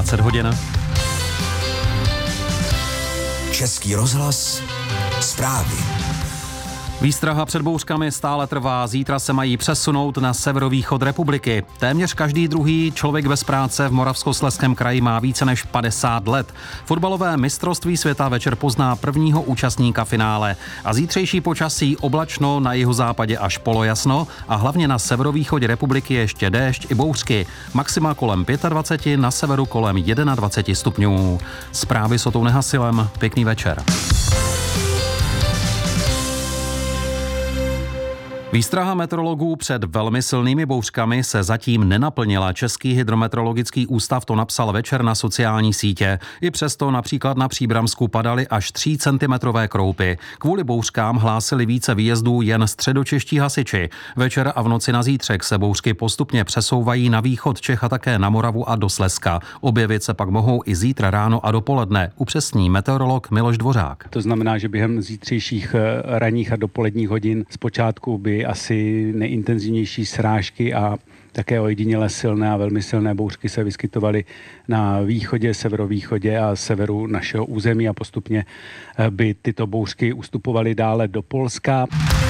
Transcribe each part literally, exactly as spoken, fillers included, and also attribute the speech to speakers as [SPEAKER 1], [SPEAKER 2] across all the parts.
[SPEAKER 1] dvacet hodin.
[SPEAKER 2] Český rozhlas, zprávy.
[SPEAKER 1] Výstraha před bouřkami stále trvá, zítra se mají přesunout na severovýchod republiky. Téměř každý druhý člověk bez práce v Moravskoslezském kraji má více než padesát let. Fotbalové mistrovství světa večer pozná prvního účastníka finále. A zítřejší počasí oblačno, na jihozápadě až polojasno a hlavně na severovýchodě republiky ještě déšť i bouřky. Maxima kolem dvacet pět, na severu kolem dvacet jedna stupňů. Zprávy s Otou Nehasilem, pěkný večer. Výstraha meteorologů před velmi silnými bouřkami se zatím nenaplnila. Český hydrometeorologický ústav to napsal večer na sociální sítě. I přesto například na Příbramsku padaly až tří centimetrové kroupy. Kvůli bouřkám hlásili více výjezdů jen středočeští hasiči. Večer a v noci na zítřek se bouřky postupně přesouvají na východ Čech a také na Moravu a do Slezska. Objevit se pak mohou i zítra ráno a dopoledne, upřesní meteorolog Miloš Dvořák.
[SPEAKER 3] To znamená, že během zítřejších ranních a dopoledních hodin zpočátku by asi nejintenzivnější srážky a také ojediněle silné a velmi silné bouřky se vyskytovaly na východě, severovýchodě a severu našeho území a postupně by tyto bouřky ustupovaly dále do Polska.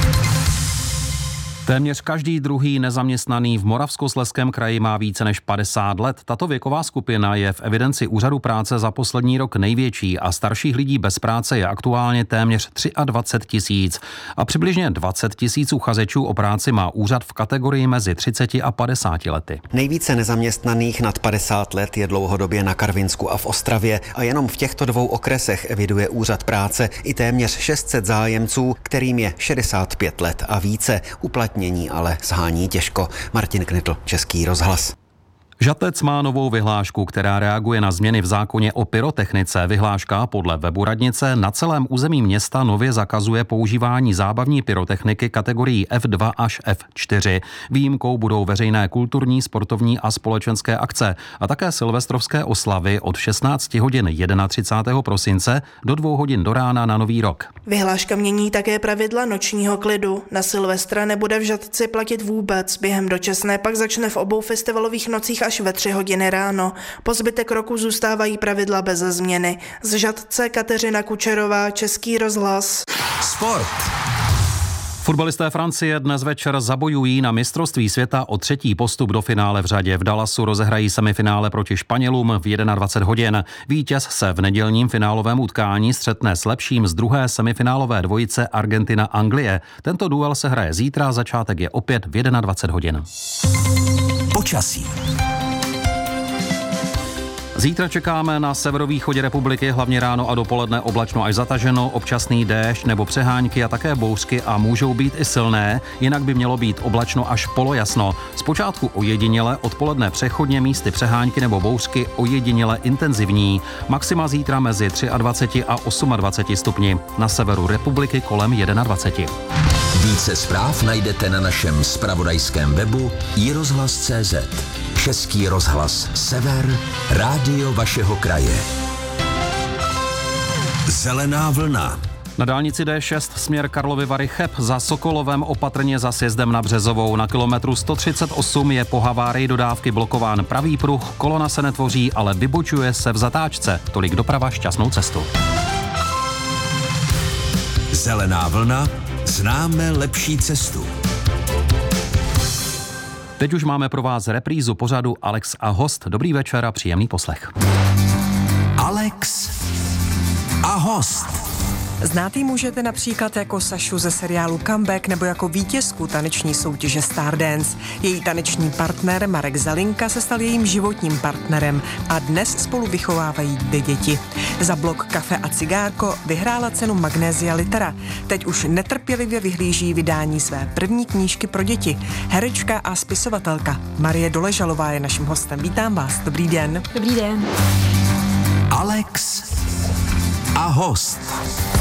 [SPEAKER 1] Téměř každý druhý nezaměstnaný v Moravskoslezském kraji má více než padesát let. Tato věková skupina je v evidenci Úřadu práce za poslední rok největší a starších lidí bez práce je aktuálně téměř dvacet tři tisíc. A přibližně dvacet tisíc uchazečů o práci má úřad v kategorii mezi třicet a padesáti lety.
[SPEAKER 4] Nejvíce nezaměstnaných nad padesát let je dlouhodobě na Karvinsku a v Ostravě a jenom v těchto dvou okresech eviduje Úřad práce i téměř šest set zájemců, kterým je šedesát pět let a více. Uplatní ale shání těžko. Martin Knitl, Český rozhlas.
[SPEAKER 1] Žatec má novou vyhlášku, která reaguje na změny v zákoně o pyrotechnice. Vyhláška podle webu radnice na celém území města nově zakazuje používání zábavní pyrotechniky kategorií F dva až F čtyři. Výjimkou budou veřejné kulturní, sportovní a společenské akce a také silvestrovské oslavy od šestnácti hodin třicátého prvního prosince do dvou hodin do rána na Nový rok.
[SPEAKER 5] Vyhláška mění také pravidla nočního klidu. Na Silvestra nebude v Žatci platit vůbec. Během dočasné pak začne v obou festivalových nocích až ve tři hodiny ráno. Po zbytek roku zůstávají pravidla bez změny. Z Žatce Kateřina Kučerová, Český rozhlas.
[SPEAKER 2] Sport.
[SPEAKER 1] Fotbalisté Francie dnes večer zabojují na mistrovství světa o třetí postup do finále v řadě. V Dallasu rozehrají semifinále proti Španělům v dvacet jedna hodin. Vítěz se v nedělním finálovém utkání střetne s lepším z druhé semifinálové dvojice Argentina-Anglie. Tento duel se hraje zítra, začátek je opět v dvacet jedna hodin.
[SPEAKER 2] Počasí.
[SPEAKER 1] Zítra čekáme na severovýchodě republiky, hlavně ráno a dopoledne oblačno až zataženo, občasný déšť nebo přehánky a také bouřky a můžou být i silné, jinak by mělo být oblačno až polojasno. Zpočátku ojediněle, odpoledne přechodně místy přehánky nebo bouřky ojediněle intenzivní. Maxima zítra mezi dvacet tři a dvacet osm stupni. Na severu republiky kolem dvacet jedna.
[SPEAKER 2] Více zpráv najdete na našem zpravodajském webu i rozhlas tečka cé zet. Český rozhlas Sever, rádio vašeho kraje. Zelená vlna.
[SPEAKER 1] Na dálnici D šest směr Karlovy Vary Cheb za Sokolovem opatrně za sjezdem na Březovou. Na kilometru sto třicet osm je po havárii dodávky blokován pravý pruh, kolona se netvoří, ale vybočuje se v zatáčce. Tolik doprava, šťastnou cestu.
[SPEAKER 2] Zelená vlna. Známe lepší cestu.
[SPEAKER 1] Teď už máme pro vás reprízu pořadu Alex a host. Dobrý večer a příjemný poslech.
[SPEAKER 2] Alex a host.
[SPEAKER 6] Znát ji můžete například jako Sašu ze seriálu Comeback nebo jako vítězku taneční soutěže Stardance. Její taneční partner Marek Zalinka se stal jejím životním partnerem a dnes spolu vychovávají dvě děti. Za blok Kafe a cigárko vyhrála cenu Magnésia Litera. Teď už netrpělivě vyhlíží vydání své první knížky pro děti. Herečka a spisovatelka Marie Doležalová je naším hostem. Vítám vás. Dobrý den.
[SPEAKER 7] Dobrý den.
[SPEAKER 2] Alex a host.